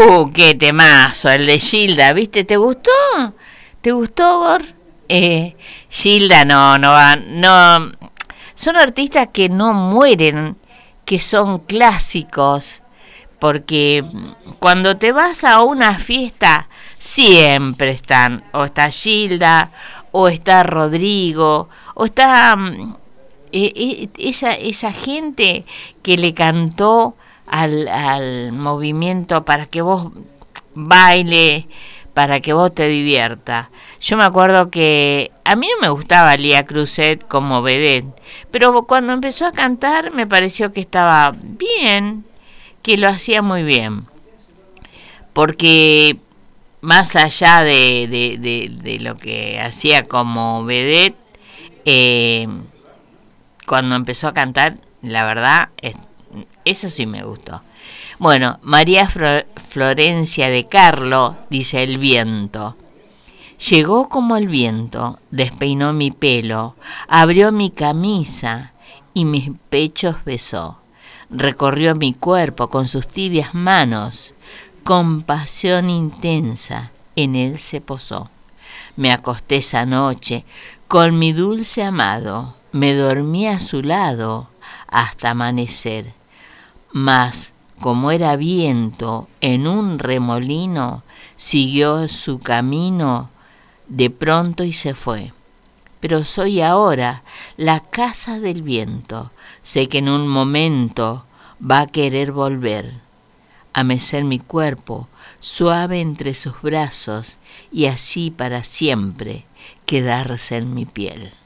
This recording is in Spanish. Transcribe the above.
Qué temazo, el de Gilda, ¿viste? ¿Te gustó? ¿Te gustó, Gor? Gilda no. Son artistas que no mueren, que son clásicos, porque cuando te vas a una fiesta, siempre están, o está Gilda, o está Rodrigo, o está esa gente que le cantó al movimiento para que vos baile, para que vos te diviertas. Yo me acuerdo que a mí no me gustaba Lía Cruzet como vedette, pero cuando empezó a cantar me pareció que estaba bien, que lo hacía muy bien, porque más allá de lo que hacía como vedette, cuando empezó a cantar, la verdad, eso sí me gustó. Bueno, María Florencia de Carlo dice: el viento. Llegó como el viento, despeinó mi pelo, abrió mi camisa y mis pechos besó. Recorrió mi cuerpo con sus tibias manos, con pasión intensa en él se posó. Me acosté esa noche con mi dulce amado, me dormí a su lado hasta amanecer. Mas, como era viento en un remolino, siguió su camino de pronto y se fue. Pero soy ahora la casa del viento, sé que en un momento va a querer volver, a mecer mi cuerpo suave entre sus brazos y así para siempre quedarse en mi piel.